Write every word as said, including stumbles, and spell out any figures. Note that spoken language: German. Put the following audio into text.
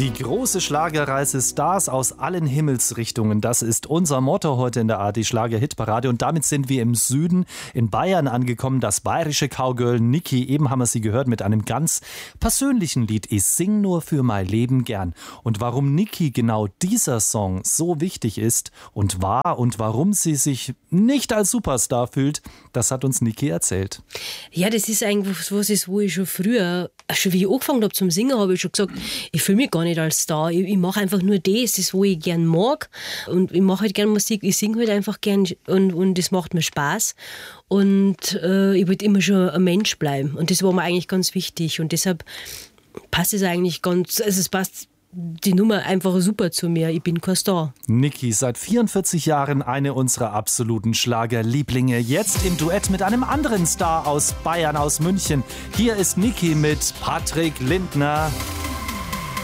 Die große Schlagerreise, Stars aus allen Himmelsrichtungen, das ist unser Motto heute in der A R D Schlager-Hitparade. Und damit sind wir im Süden in Bayern angekommen. Das bayerische Cowgirl Niki, eben haben wir sie gehört mit einem ganz persönlichen Lied. Ich sing nur für mein Leben gern. Und warum Niki genau dieser Song so wichtig ist und war und warum sie sich nicht als Superstar fühlt, das hat uns Niki erzählt. Ja, das ist eigentlich was, ist, wo ich schon früher, schon wie ich angefangen habe zum Singen, habe ich schon gesagt, ich fühle mich gar nicht als Star. Ich, ich mache einfach nur das, das, wo ich gern mag. Und ich mache halt gern Musik, ich singe halt einfach gern und, und das macht mir Spaß. Und äh, ich wollte immer schon ein Mensch bleiben. Und das war mir eigentlich ganz wichtig. Und deshalb passt es eigentlich ganz, also es passt die Nummer einfach super zu mir. Ich bin kein Star. Niki, seit vierundvierzig Jahren eine unserer absoluten Schlagerlieblinge. Jetzt im Duett mit einem anderen Star aus Bayern, aus München. Hier ist Niki mit Patrick Lindner.